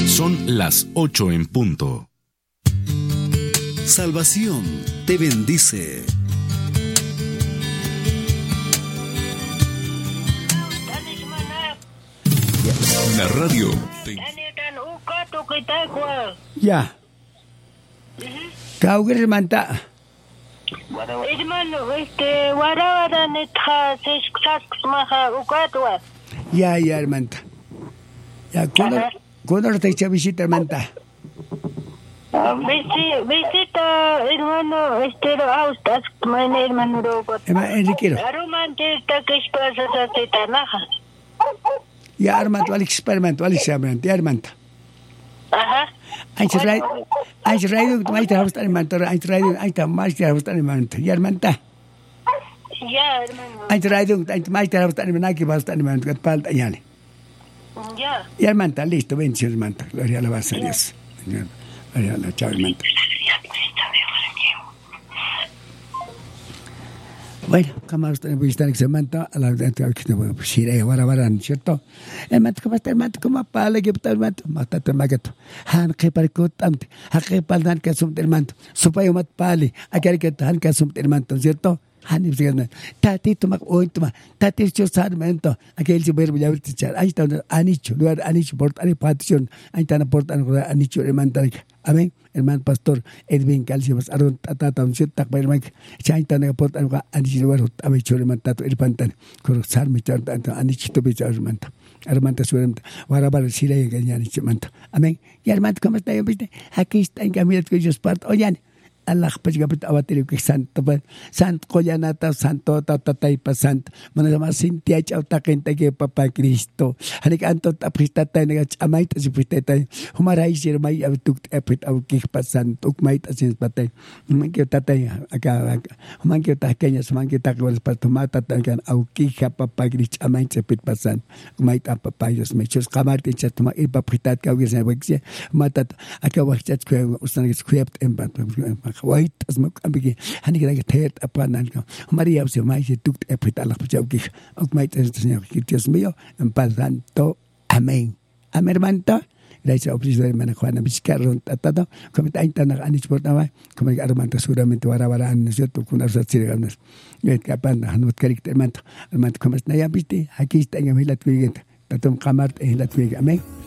Son las 8 en punto. Salvación te bendice. La radio. Ya. Kauger manta. Hermano, guarabara netja sasmaja ukatwa. Ya, hermanta. Ya, ¿cuándo te echa visita, hermanta? Visita, hermano, austas, meine hermano robot. Enriquero. Aromante está que espasa sa tetanaja. Ya, hermano, Alex, ya, hermanta. Ajá. Ein radio, tu maite hasta hermanta, ein radio, ein ta maite hasta hermanta. Ya, hermanta. Ya, hermano. Ein radio, ein maite hasta hermanta, que hasta hermanta, que falta yani. Ya. Ya, hermanta, listo, bendición, hermanta. Gloria a la base de Dios. Gloria a la chao, hermanta. Bueno, como usted me está examinando, a la verdad que no puedo decir, ¿no es cierto? Hermano, ¿cómo está, hermano? ¿Cómo para que está, hermano? Mata tu magato. Han que para que tante, han que para que asumte, hermano. Supayo mat pali, aquel que han que asumte, hermano, ¿cierto? Han y siguen. Tati toma hoy toma. Tati yo sarmento. Aquel se puede ya ver ahí está anicho, lugar anicho por ani partición. Ahí está por anicho, hermano. Amén. Hermano pastor Edwin Calcio Aron Tata un cierto hermano. Chaita ne por anicho lugar amicho hermano tato el pantan. Con sarme chanta anicho to bicho hermano. Hermano suerem. Ahora para decir ahí que ya anicho hermano. Amén. Y hermano cómo está yo viste. Aquí está en camino que yo part. Oyan. Allah pagkapit awatiri ko santo ba sant ko yan ata santo tatatay pa sant mana sama sintia chau takin tagi papa Kristo hanik anto tapista tay naga amay ta si pista tay humaray sir may atuk epit awkik pa sant ukmay ta sin patay humangkyo tatay aka humangkyo takenya humangkyo takwal pa tumata tagan awkik papa Kristo amay sepit pa sant umay ta papa Dios me chos kamarte chat ma ipa pritat ka wisa wagse matat aka wagchat ko ustan script empat white as mok ambigi hani kira tet apanan ko Maria se mai se tuk epita la pachau ki ok mai te señor que Dios mío en paz santo amén amén hermano gracias a Cristo hermano Juana Vizcarron tatado como está intentando anis portaba como hermano seguramente ahora no cierto con las sirganas y capan no carácter hermano como está ya viste aquí está en la tuya tatum kamart en la tuya amén.